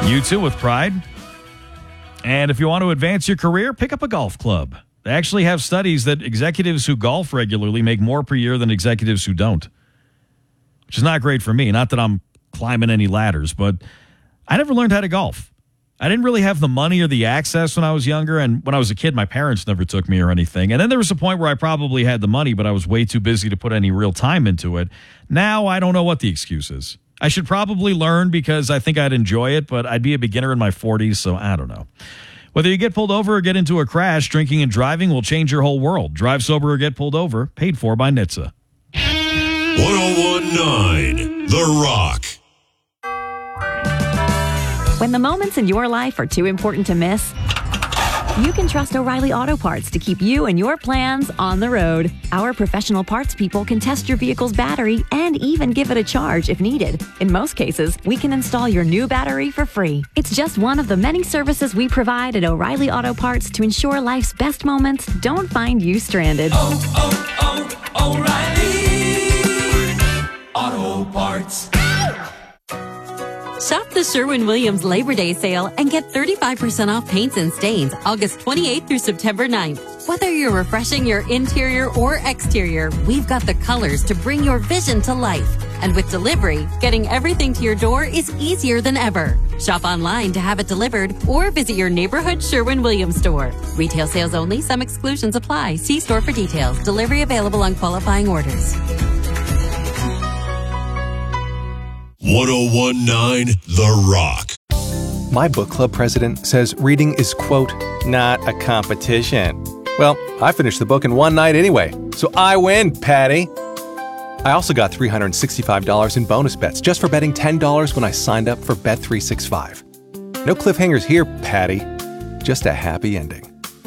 You too with pride. And if you want to advance your career, pick up a golf club. They actually have studies that executives who golf regularly make more per year than executives who don't, which is not great for me. Not that I'm climbing any ladders, but I never learned how to golf. I didn't really have the money or the access when I was younger, and when I was a kid, my parents never took me or anything. And then there was a point where I probably had the money, but I was way too busy to put any real time into it. Now I don't know what the excuse is. I should probably learn because I think I'd enjoy it, but I'd be a beginner in my 40s, so I don't know. Whether you get pulled over or get into a crash, drinking and driving will change your whole world. Drive sober or get pulled over, paid for by NHTSA. 1019 The Rock. When the moments in your life are too important to miss, you can trust O'Reilly Auto Parts to keep you and your plans on the road. Our professional parts people can test your vehicle's battery and even give it a charge if needed. In most cases, we can install your new battery for free. It's just one of the many services we provide at O'Reilly Auto Parts to ensure life's best moments don't find you stranded. O'Reilly Auto Parts. Shop the Sherwin-Williams Labor Day sale and get 35% off paints and stains August 28th through September 9th. Whether you're refreshing your interior or exterior, we've got the colors to bring your vision to life. And with delivery, getting everything to your door is easier than ever. Shop online to have it delivered or visit your neighborhood Sherwin-Williams store. Retail sales only. Some exclusions apply. See store for details. Delivery available on qualifying orders. 1019 The Rock. My book club president says reading is, quote, not a competition. Well, I finished the book in one night anyway, so I win, Patty. I also got $365 in bonus bets just for betting $10 when I signed up for Bet365. No cliffhangers here, Patty. Just a happy ending.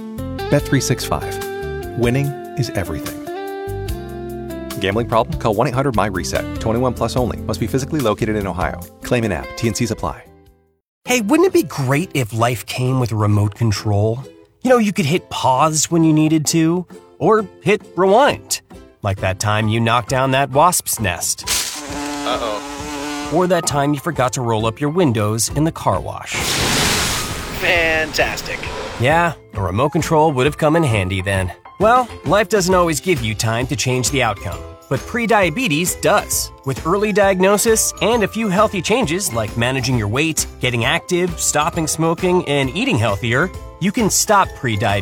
Bet365. Winning is everything. Gambling problem? Call 1-800-MY-RESET. 21 plus only. Must be physically located in Ohio. Claim in app. T&Cs apply. Hey, wouldn't it be great if life came with a remote control? You know, you could hit pause when you needed to, or hit rewind. Like that time you knocked down that wasp's nest. Uh-oh. Or that time you forgot to roll up your windows in the car wash. Fantastic. Yeah, a remote control would have come in handy then. Well, life doesn't always give you time to change the outcome, but prediabetes does. With early diagnosis and a few healthy changes like managing your weight, getting active, stopping smoking, and eating healthier, you can stop prediabetes